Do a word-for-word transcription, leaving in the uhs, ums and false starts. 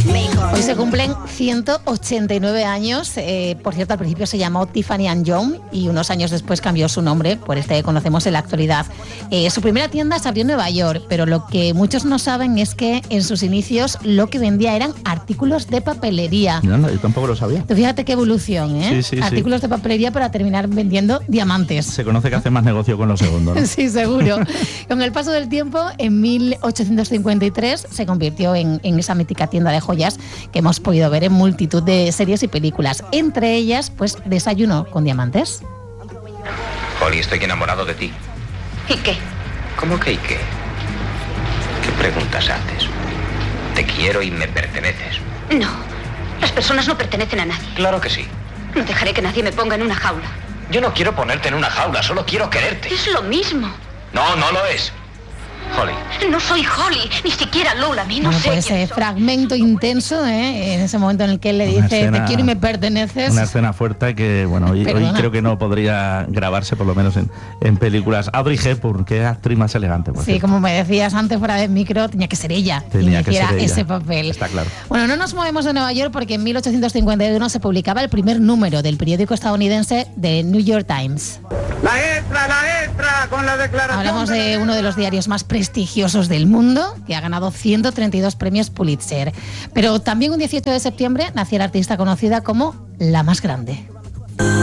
Hoy se cumplen ciento ochenta y nueve años. Eh, por cierto, al principio se llamó Tiffany and Young y unos años después cambió su nombre por este que conocemos en la actualidad. Eh, su primera tienda se abrió en Nueva York, pero lo que muchos no saben es que en sus inicios lo que vendía eran artículos de papelería. No, no, yo tampoco lo sabía. Tú fíjate qué evolución, ¿eh? Sí, sí, artículos sí. de papelería para terminar vendiendo diamantes. Se conoce que hace más negocio con los segundos, ¿no? Sí, seguro. Con el paso del tiempo, en mil ochocientos cincuenta y tres se convirtió en, en esa mítica tienda de joyas que hemos podido ver en multitud de series y películas. Entre ellas, pues, Desayuno con diamantes. Holly, estoy enamorado de ti. ¿Y qué? ¿Cómo que y qué? ¿Qué preguntas haces? Te quiero y me perteneces. No, las personas no pertenecen a nadie. Claro que sí. No dejaré que nadie me ponga en una jaula. Yo no quiero ponerte en una jaula, solo quiero quererte. Es lo mismo. No, no lo es. Holly. No soy Holly, ni siquiera Lola, a mí no Bueno, sé. pues ese fragmento intenso, ¿eh? En ese momento en el que él le Una dice, escena- te quiero y me perteneces. Una escena fuerte que, bueno, hoy, hoy Perdona. creo que no podría grabarse, por lo menos en, en películas. Audrey Hepburn, qué actriz más elegante. Por Sí, cierto. como me decías antes fuera del micro, tenía que ser ella Tenía quien que ser hiciera ella. ese papel. Está claro. Bueno, no nos movemos de Nueva York porque en mil ochocientos cincuenta y uno se publicaba el primer número del periódico estadounidense The New York Times. La extra, la extra, con la declaración. Hablamos de uno de los diarios más prestigiosos del mundo, que ha ganado ciento treinta y dos premios Pulitzer. Pero también un dieciocho de septiembre nació la artista conocida como la más grande.